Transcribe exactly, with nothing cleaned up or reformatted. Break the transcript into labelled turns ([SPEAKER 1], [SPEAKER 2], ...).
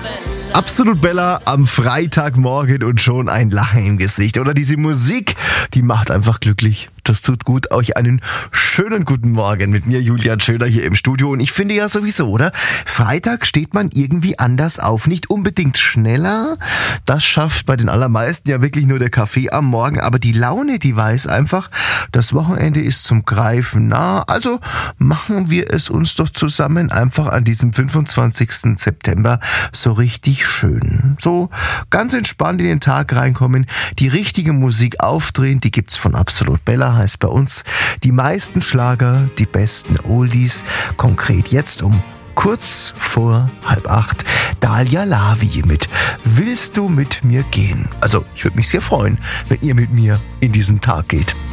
[SPEAKER 1] Absolut Bella am Freitagmorgen und schon ein Lachen im Gesicht. Oder diese Musik, die macht einfach glücklich. Das tut gut. Euch einen schönen guten Morgen mit mir, Julian Schöner, hier im Studio. Und ich finde ja sowieso, oder? Freitag steht man irgendwie anders auf. Nicht unbedingt schneller. Das schafft bei den allermeisten ja wirklich nur der Kaffee am Morgen. Aber die Laune, die weiß einfach, das Wochenende ist zum Greifen nah. Also machen wir es uns doch zusammen einfach an diesem fünfundzwanzigsten September so richtig schön. So ganz entspannt in den Tag reinkommen, die richtige Musik aufdrehen, die gibt's von Absolut Bella, heißt bei uns die meisten Schlager, die besten Oldies, konkret jetzt um kurz vor halb acht, Dalia Lavi mit Willst du mit mir gehen? Also ich würde mich sehr freuen, wenn ihr mit mir in diesen Tag geht.